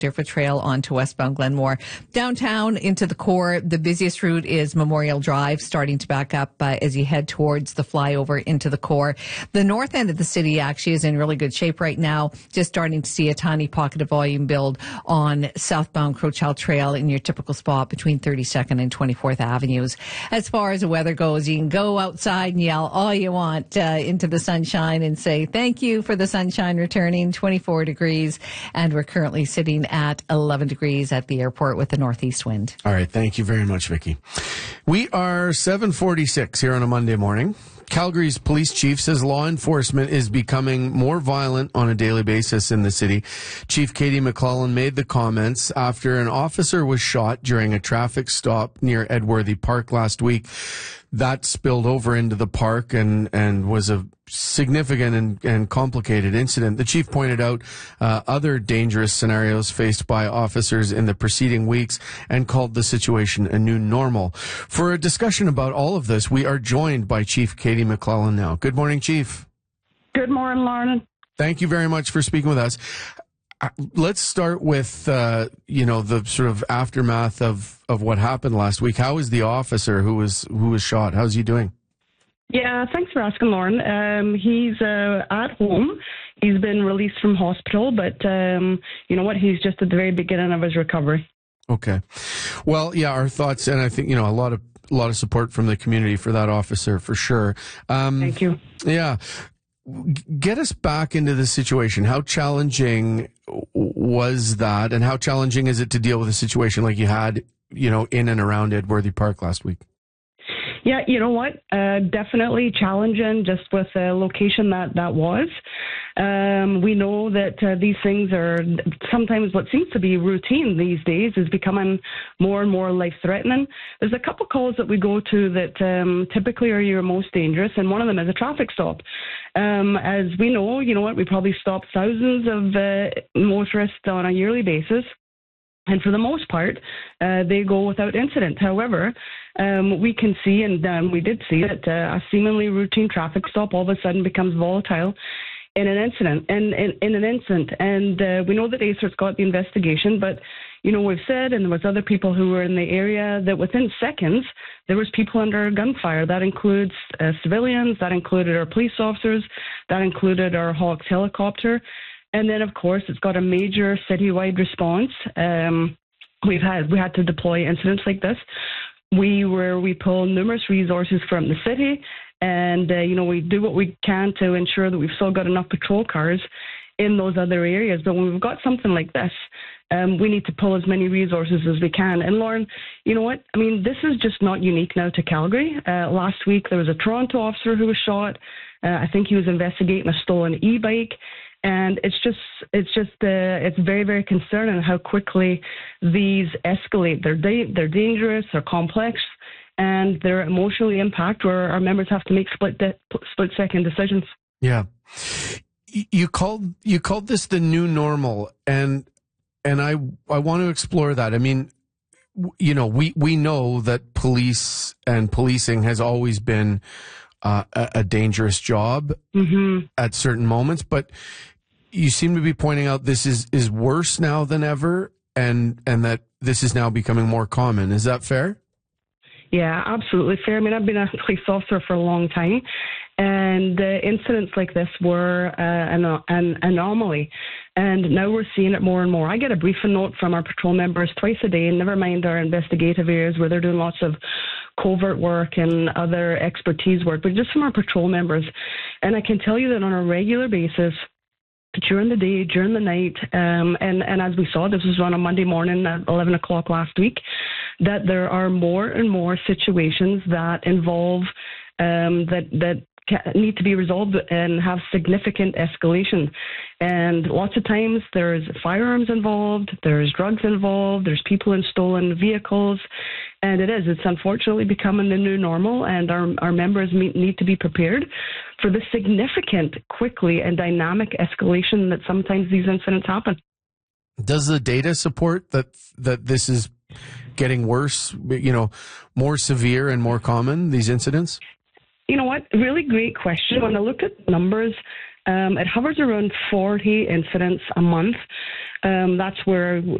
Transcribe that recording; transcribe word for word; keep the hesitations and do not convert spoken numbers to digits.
Derfa Trail onto westbound Glenmore. Downtown into the core, the busiest route is Memorial Drive, starting to back up uh, as you head towards the flyover into the core. The north end of the city actually is in really good shape right now, just starting to see a tiny pocket of volume build on southbound Crowchild Trail in your typical spot between thirty-second and twenty-fourth Avenues. As far as the weather goes, you can go outside and yell all you want uh, into the sunshine and say thank you for the sunshine returning. twenty-four degrees, and we're currently sitting at eleven degrees at the airport with the northeast wind. All right. Thank you very much, Vicki. We are seven forty-six here on a Monday morning. Calgary's police chief says law enforcement is becoming more violent on a daily basis in the city. Chief Katie McClellan made the comments after an officer was shot during a traffic stop near Edworthy Park last week. That spilled over into the park and, and was a significant and, and complicated incident. The chief pointed out uh, other dangerous scenarios faced by officers in the preceding weeks and called the situation a new normal. For a discussion about all of this, we are joined by Chief Katie McClellan now. Good morning, Chief. Good morning, Lauren. Thank you very much for speaking with us. Let's start with, uh, you know, the sort of aftermath of, of what happened last week. How is the officer who was who was shot? How's he doing? Yeah, thanks for asking, Lauren. Um, he's uh, at home. He's been released from hospital, but um, you know what? He's just at the very beginning of his recovery. Okay. Well, yeah, our thoughts, and I think, you know, a lot of a lot of support from the community for that officer, for sure. Um, Thank you. Yeah. Get us back into the situation. How challenging was that, and how challenging is it to deal with a situation like you had, you know, in and around Edworthy Park last week? Yeah, you know what? Uh, definitely challenging just with the location that that was. Um, we know that uh, these things are sometimes what seems to be routine these days is becoming more and more life-threatening. There's a couple calls that we go to that um, typically are your most dangerous, and one of them is a traffic stop. Um, as we know, you know what, we probably stop thousands of uh, motorists on a yearly basis. And for the most part, uh, they go without incident. However, um, we can see, and um, we did see that uh, a seemingly routine traffic stop all of a sudden becomes volatile in an incident. And in, in an instant, and uh, we know that A C E R T's got the investigation, but you know we've said, and there was other people who were in the area that within seconds there was people under gunfire. That includes uh, civilians, that included our police officers, that included our Hawks helicopter. And then, of course, it's got a major citywide response. Um, we've had we had to deploy incidents like this. We were we pull numerous resources from the city, and uh, you know we do what we can to ensure that we've still got enough patrol cars in those other areas. But when we've got something like this, um, we need to pull as many resources as we can. And Lauren, you know what? I mean, this is just not unique now to Calgary. Uh, last week there was a Toronto officer who was shot. Uh, I think he was investigating a stolen e-bike. And it's just, it's just, uh, it's very, very concerning how quickly these escalate. They're da- they're dangerous, they're complex, and they're emotionally impact where our members have to make split de- split second decisions. Yeah, you called you called this the new normal, and and I I want to explore that. I mean, you know, we we know that police and policing has always been uh, a, a dangerous job mm-hmm. at certain moments, but you seem to be pointing out this is, is worse now than ever, and and that this is now becoming more common. Is that fair? Yeah, absolutely fair. I mean, I've been a police officer for a long time, and uh, incidents like this were uh, an, an anomaly. And now we're seeing it more and more. I get a briefing note from our patrol members twice a day, never mind our investigative areas where they're doing lots of covert work and other expertise work, but just from our patrol members. And I can tell you that on a regular basis, during the day, during the night, um, and, and as we saw, this was on a Monday morning at eleven o'clock last week, that there are more and more situations that involve, um, that, that need to be resolved and have significant escalation. And lots of times there's firearms involved, there's drugs involved, there's people in stolen vehicles, and it is. It's unfortunately becoming the new normal, and our, our members need to be prepared for the significant, quickly, and dynamic escalation that sometimes these incidents happen. Does the data support that that this is getting worse, you know, more severe and more common, these incidents? You know what? Really great question. When I look at numbers, um, it hovers around forty incidents a month. Um, that's where